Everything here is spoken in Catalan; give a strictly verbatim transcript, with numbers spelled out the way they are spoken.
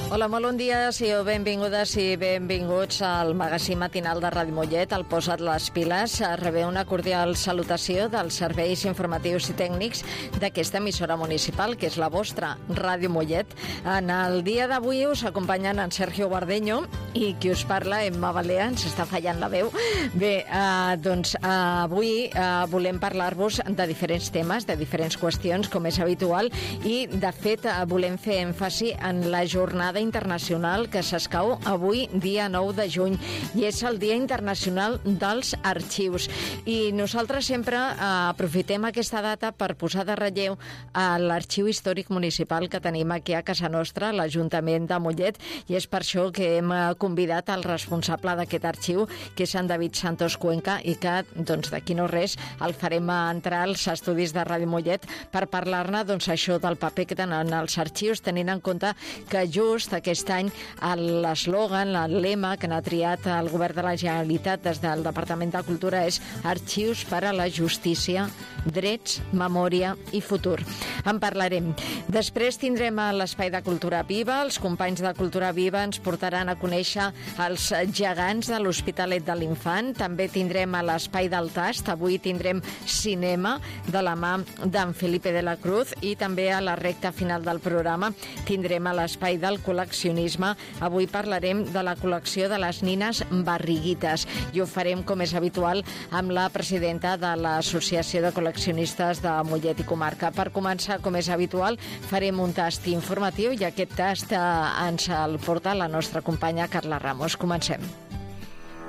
Hola, molt bon dia, sigueu benvingudes i benvinguts al magazín matinal de Ràdio Mollet, el Posa't les piles. Rebeu una cordial salutació dels serveis informatius i tècnics d'aquesta emissora municipal, que és la vostra, Ràdio Mollet. En el dia d'avui us acompanyen en Sergio Guardeño i qui us parla, Emma Balea, ens està fallant la veu. Bé, eh, doncs eh, avui eh, volem parlar-vos de diferents temes, de diferents qüestions, com és habitual, i de fet eh, volem fer èmfasi en la jornada internacional que s'escau avui, dia nou de juny, i és el Dia Internacional dels Arxius. I nosaltres sempre eh, aprofitem aquesta data per posar de relleu a l'Arxiu Històric Municipal que tenim aquí a casa nostra, l'Ajuntament de Mollet, i és per això que hem convidat el responsable d'aquest arxiu, que és en David Santos Cuenca, i que, doncs, d'aquí no res, el farem entrar als estudis de Ràdio Mollet per parlar-ne, doncs, això del paper que tenen els arxius, tenint en compte que just aquest any l'eslògan, el lema que n'ha triat el govern de la Generalitat des del Departament de Cultura és Arxius per a la justícia, drets, memòria i futur. En parlarem. Després tindrem l'Espai de Cultura Viva. Els companys de Cultura Viva ens portaran a conèixer els gegants de l'Hospitalet de l'Infant. També tindrem a l'Espai del Tast. Avui tindrem cinema de la mà d'en Felipe de la Cruz, i també a la recta final del programa tindrem a l'Espai del Col·leccionisme. Avui parlarem de la col·lecció de les nines Barriguites, i ho farem, com és habitual, amb la presidenta de l'Associació de Col·leccionistes de Mollet i Comarca. Per començar, com és habitual, farem un tast informatiu, i aquest tast eh, ens el porta la nostra companya Carla Ramos. Comencem.